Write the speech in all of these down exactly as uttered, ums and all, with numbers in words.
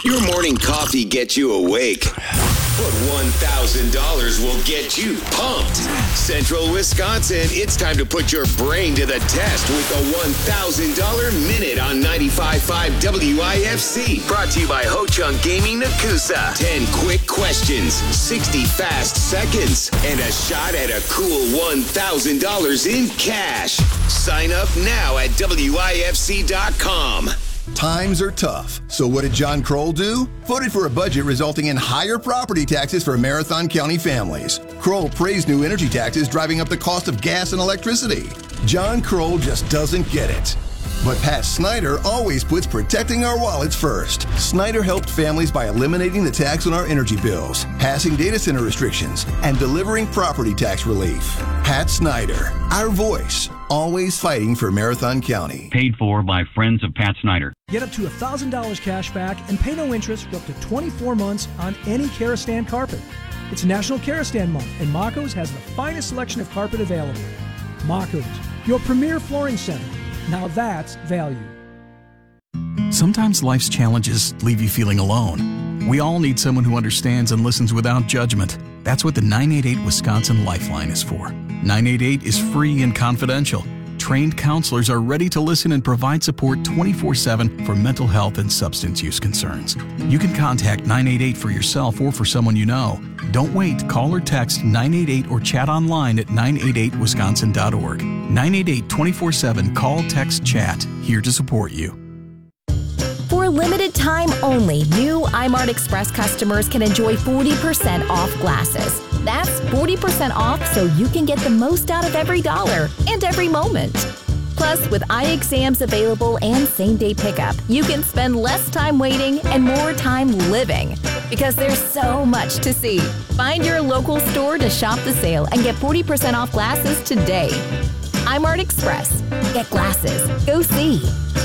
Your morning coffee gets you awake, but one thousand dollars will get you pumped. Central Wisconsin, it's time to put your brain to the test with the one thousand dollars Minute on ninety-five point five W I F C. Brought to you by Ho Chunk Gaming Nakusa. ten quick questions, sixty fast seconds, and a shot at a cool one thousand dollars in cash. Sign up now at W I F C dot com. Times are tough. So what did John Kroll do? Voted for a budget resulting in higher property taxes for Marathon County families. Kroll praised new energy taxes driving up the cost of gas and electricity. John Kroll just doesn't get it. But Pat Snyder always puts protecting our wallets first. Snyder helped families by eliminating the tax on our energy bills, passing data center restrictions, and delivering property tax relief. Pat Snyder, our voice, always fighting for Marathon County. Paid for by Friends of Pat Snyder. Get up to one thousand dollars cash back and pay no interest for up to twenty-four months on any Karastan carpet. It's National Karastan Month, and Mako's has the finest selection of carpet available. Mako's, your premier flooring center. Now that's value. Sometimes life's challenges leave you feeling alone. We all need someone who understands and listens without judgment. That's what the nine eight eight Wisconsin Lifeline is for. nine eight eight is free and confidential. Trained counselors are ready to listen and provide support twenty-four seven for mental health and substance use concerns. You can contact nine eight eight for yourself or for someone you know. Don't wait. Call or text nine eight eight or chat online at nine eight eight wisconsin dot org. nine eight eight, twenty-four seven, call, text, chat. Here to support you. For a limited time only, new iMart Express customers can enjoy forty percent off glasses. That's forty percent off so you can get the most out of every dollar and every moment. Plus, with eye exams available and same-day pickup, you can spend less time waiting and more time living. Because there's so much to see. Find your local store to shop the sale and get forty percent off glasses today. iMart Express. Get glasses. Go see.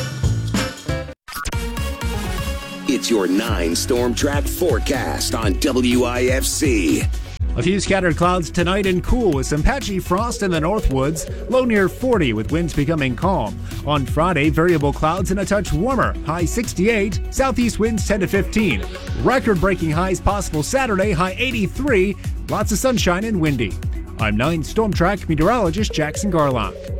It's your nine Storm Track forecast on W I F C. A few scattered clouds tonight and cool with some patchy frost in the Northwoods, low near forty with winds becoming calm. On Friday, variable clouds and a touch warmer, high sixty-eight, southeast winds ten to fifteen. Record-breaking highs possible Saturday, high eighty-three, lots of sunshine and windy. I'm nine Storm Track meteorologist Jackson Garlock.